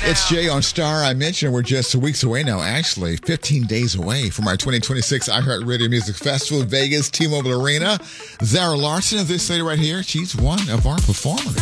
It's Jay on Star. I mentioned we're just weeks away now, actually, 15 days away from our 2026 iHeartRadio Music Festival, Vegas, T-Mobile Arena. Zara Larson of this lady right here, she's one of our performers.